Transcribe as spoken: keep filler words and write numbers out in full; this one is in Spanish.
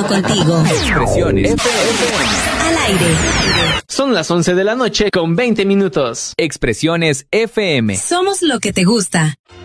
conectando contigo. Expresiones F M. Al aire. Son las once de la noche con veinte minutos. Expresiones F M. Somos lo que te gusta.